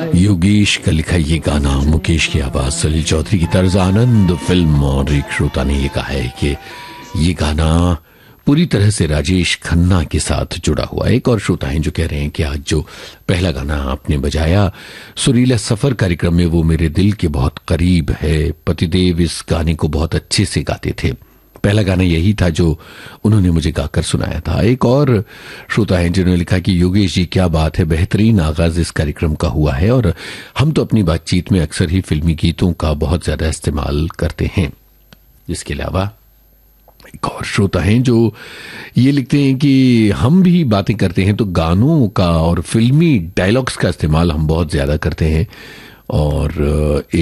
योगेश का लिखा ये गाना, मुकेश की आवाज, सलील चौधरी की तर्ज, आनंद फिल्म। और एक श्रोता ने ये कहा है कि ये गाना पूरी तरह से राजेश खन्ना के साथ जुड़ा हुआ है। एक और श्रोता हैं जो कह रहे हैं कि आज जो पहला गाना आपने बजाया सुरीला सफर कार्यक्रम में, वो मेरे दिल के बहुत करीब है। पतिदेव इस गाने को बहुत अच्छे से गाते थे। पहला गाना यही था जो उन्होंने मुझे गाकर सुनाया था। एक और श्रोता हैं जिन्होंने लिखा कि योगेश जी क्या बात है, बेहतरीन आगाज इस कार्यक्रम का हुआ है और हम तो अपनी बातचीत में अक्सर ही फिल्मी गीतों का बहुत ज्यादा इस्तेमाल करते हैं। इसके अलावा एक और श्रोता हैं जो ये लिखते हैं कि हम भी बातें करते हैं तो गानों का और फिल्मी डायलॉग्स का इस्तेमाल हम बहुत ज्यादा करते हैं। और